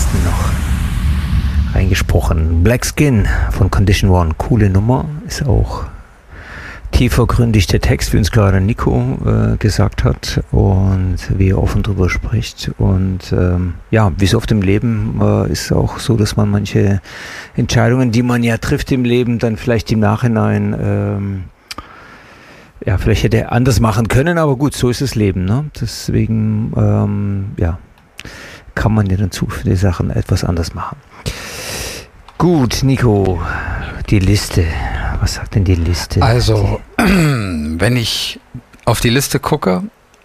letzten noch reingesprochen. Black Skin von Condition One, coole Nummer, ist auch tiefergründig der Text, wie uns gerade Nico gesagt hat und wie er offen drüber spricht. Und ja, wie so oft im Leben ist auch so, dass man manche Entscheidungen, die man ja trifft im Leben, dann vielleicht im Nachhinein ja, vielleicht hätte er anders machen können, aber gut, so ist das Leben, ne? Deswegen ja, kann man ja dann zu viele Sachen etwas anders machen. Gut, Nico, die Liste. Was sagt denn die Liste? Also, wenn ich auf die Liste gucke,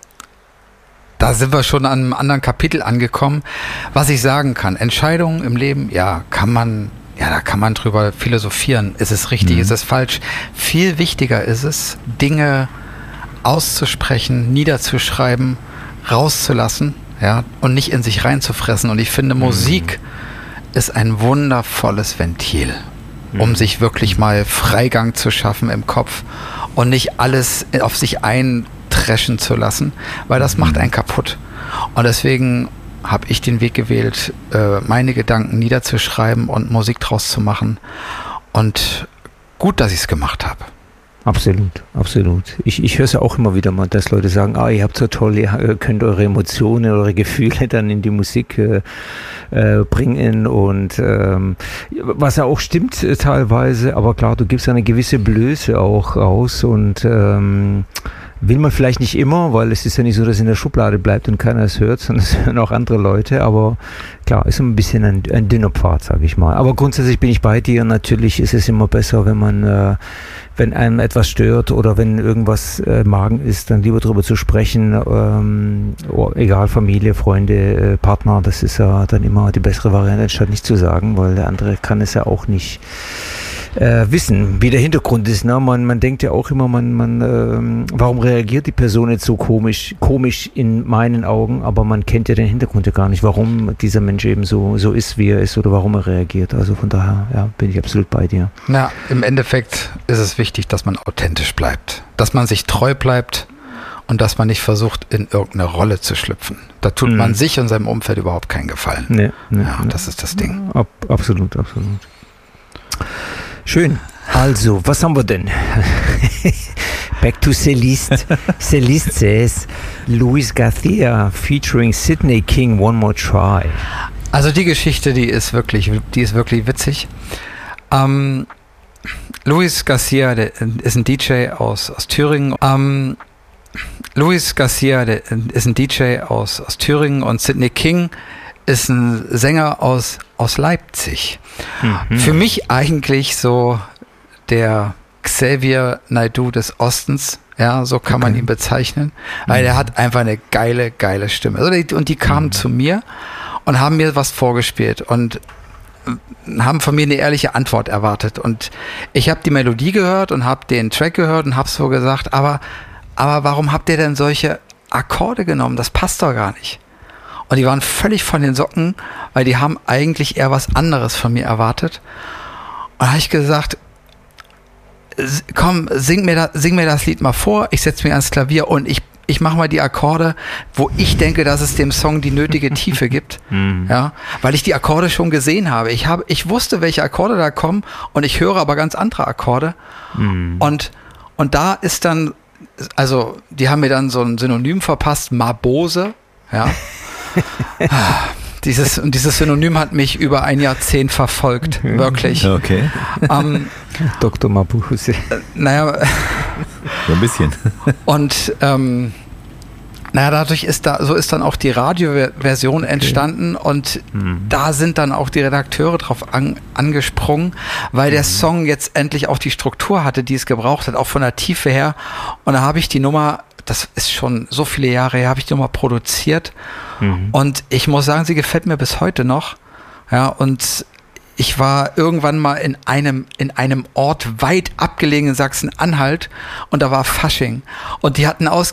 da sind wir schon an einem anderen Kapitel angekommen. Was ich sagen kann, Entscheidungen im Leben, ja, da kann man drüber philosophieren. Ist es richtig, ist es falsch? Viel wichtiger ist es, Dinge auszusprechen, niederzuschreiben, rauszulassen, ja, und nicht in sich reinzufressen. Und ich finde, Musik ist ein wundervolles Ventil, um sich wirklich mal Freigang zu schaffen im Kopf und nicht alles auf sich eintreschen zu lassen, weil das macht einen kaputt. Und deswegen habe ich den Weg gewählt, meine Gedanken niederzuschreiben und Musik draus zu machen. Und gut, dass ich es gemacht habe. Absolut, absolut. Ich höre es ja auch immer wieder mal, dass Leute sagen, ihr habt so toll, ihr könnt eure Emotionen, eure Gefühle dann in die Musik bringen und was ja auch stimmt teilweise, aber klar, du gibst eine gewisse Blöße auch raus und will man vielleicht nicht immer, weil es ist ja nicht so, dass es in der Schublade bleibt und keiner es hört, sondern es hören auch andere Leute, aber klar, ist ein bisschen ein dünner Pfad, sage ich mal. Aber grundsätzlich bin ich bei dir, natürlich ist es immer besser, wenn man, wenn einem etwas stört oder wenn irgendwas Magen ist, dann lieber drüber zu sprechen, egal, Familie, Freunde, Partner, das ist ja dann immer die bessere Variante, anstatt nicht zu sagen, weil der andere kann es ja auch nicht wissen, wie der Hintergrund ist. Ne? Man denkt ja auch immer, warum reagiert die Person jetzt so komisch in meinen Augen, aber man kennt ja den Hintergrund ja gar nicht, warum dieser Mensch eben so ist, wie er ist oder warum er reagiert. Also von daher ja, bin ich absolut bei dir. Na, im Endeffekt ist es wichtig, dass man authentisch bleibt, dass man sich treu bleibt und dass man nicht versucht, in irgendeine Rolle zu schlüpfen. Da tut man sich und seinem Umfeld überhaupt keinen Gefallen. Nee, das ist das Ding. Absolut, absolut. Schön. Also, was haben wir denn? Back to Celeste. Celeste says, Luis Garcia featuring Sidney King, One More Try. Also die Geschichte, die ist wirklich witzig. Luis Garcia, der ist ein DJ aus Thüringen. Luis Garcia, der ist ein DJ aus Thüringen und Sidney King ist ein Sänger aus Leipzig. Für mich eigentlich so der Xavier Naidoo des Ostens, ja, so kann man ihn bezeichnen, weil er hat einfach eine geile Stimme. Und die kamen zu mir und haben mir was vorgespielt und haben von mir eine ehrliche Antwort erwartet. Und ich habe die Melodie gehört und habe den Track gehört und habe so gesagt, aber warum habt ihr denn solche Akkorde genommen? Das passt doch gar nicht. Und die waren völlig von den Socken, weil die haben eigentlich eher was anderes von mir erwartet. Und da habe ich gesagt, komm, sing mir das Lied mal vor, ich setze mich ans Klavier und ich mache mal die Akkorde, wo ich denke, dass es dem Song die nötige Tiefe gibt. Ja, weil ich die Akkorde schon gesehen habe. Ich wusste, welche Akkorde da kommen und ich höre aber ganz andere Akkorde. Und da ist dann, also die haben mir dann so ein Synonym verpasst, Mabose, ja. Dieses Synonym hat mich über ein Jahrzehnt verfolgt, wirklich. Okay. Dr. Mabuse. Naja. So ein bisschen. Und dadurch ist dann auch die Radioversion entstanden und da sind dann auch die Redakteure drauf angesprungen, weil der Song jetzt endlich auch die Struktur hatte, die es gebraucht hat, auch von der Tiefe her. Und da habe ich die Nummer, das ist schon so viele Jahre her, habe ich die Nummer produziert und ich muss sagen, sie gefällt mir bis heute noch. Ja, und ich war irgendwann mal in einem Ort weit abgelegen in Sachsen-Anhalt und da war Fasching und die hatten